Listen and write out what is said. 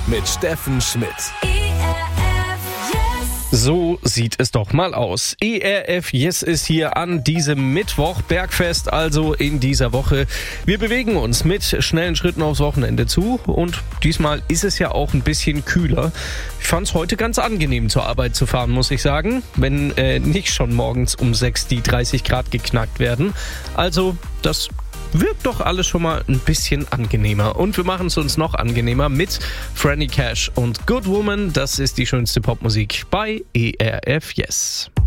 mit Steffen Schmidt. So sieht es doch mal aus. ERF Yes ist hier an diesem Mittwoch, Bergfest also in dieser Woche. Wir bewegen uns mit schnellen Schritten aufs Wochenende zu und diesmal ist es ja auch ein bisschen kühler. Ich fand es heute ganz angenehm zur Arbeit zu fahren, muss ich sagen, wenn nicht schon morgens um 6 die 30 Grad geknackt werden. Also das wirkt doch alles schon mal ein bisschen angenehmer. Und wir machen es uns noch angenehmer mit Franny Cash und Good Woman. Das ist die schönste Popmusik bei ERF Yes.